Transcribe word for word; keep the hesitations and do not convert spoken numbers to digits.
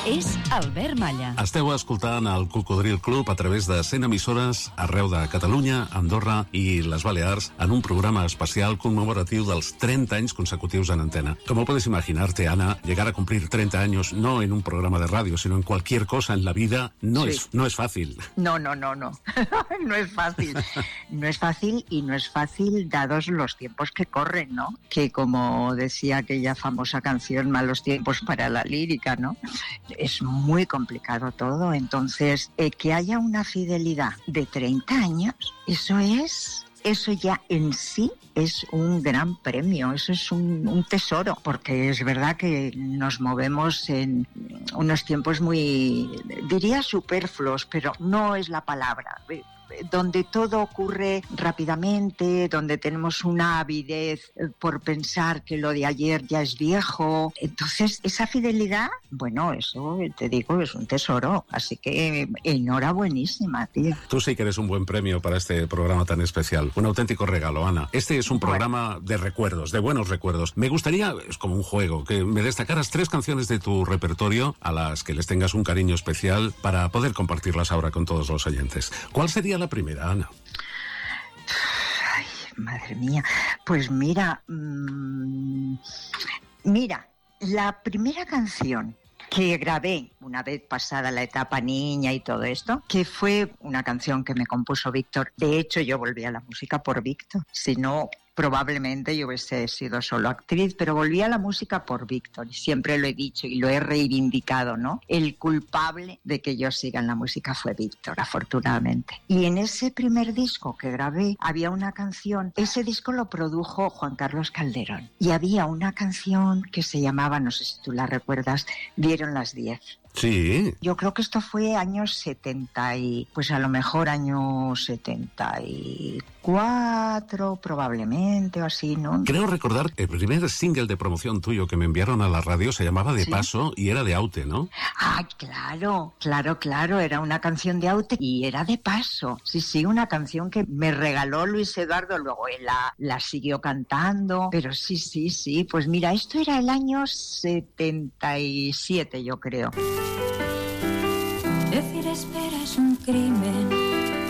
és Albert Malla. Esteu escoltant el Cocodril Club a través de cent emissores arreu de Catalunya, Andorra i les Balears en un programa especial conmemoratiu dels treinta años consecutivos en antena. Como puedes imaginarte, Ana, llegar a cumplir treinta años no en un programa de radio, sino en cualquier cosa en la vida, no, sí. es, no es fácil. No, no, no, no. No es fácil. No es fácil y no es fácil dados los tiempos que corren, ¿no? Que como decía aquella famosa canción, malos tiempos para la lírica, ¿no? Es muy complicado todo. Entonces, eh, que haya una fidelidad de treinta años, eso es... Eso ya en sí es un gran premio, eso es un, un tesoro, porque es verdad que nos movemos en unos tiempos muy, diría superfluos, pero no es la palabra, donde todo ocurre rápidamente, donde tenemos una avidez por pensar que lo de ayer ya es viejo. Entonces, esa fidelidad, bueno, eso te digo, es un tesoro. Así que enhorabuenísima, tío. Tú sí que eres un buen premio para este programa tan especial. Un auténtico regalo, Ana. Este es un programa bueno. de recuerdos, de buenos recuerdos. Me gustaría, es como un juego, que me destacaras tres canciones de tu repertorio a las que les tengas un cariño especial para poder compartirlas ahora con todos los oyentes. ¿Cuál sería la primera, Ana? Ay, madre mía. Pues mira, mmm, mira, la primera canción que grabé una vez pasada la etapa niña y todo esto, que fue una canción que me compuso Víctor. De hecho, yo volví a la música por Víctor. Si no, probablemente yo hubiese sido solo actriz, pero volví a la música por Víctor. Y siempre lo he dicho y lo he reivindicado, ¿no? El culpable de que yo siga en la música fue Víctor, afortunadamente. Y en ese primer disco que grabé había una canción, ese disco lo produjo Juan Carlos Calderón. Y había una canción que se llamaba, no sé si tú la recuerdas, Dieron las diez. Sí. Yo creo que esto fue años setenta y... Pues a lo mejor años setenta y cuatro, probablemente, o así, ¿no? Creo recordar el primer single de promoción tuyo que me enviaron a la radio se llamaba De ¿Sí? Paso y era de Aute, ¿no? Ah, claro, claro, claro. Era una canción de Aute y era de paso. Sí, sí, una canción que me regaló Luis Eduardo, luego él la, la siguió cantando. Pero sí, sí, sí. Pues mira, esto era el año setenta y siete, yo creo. Decir espera es un crimen.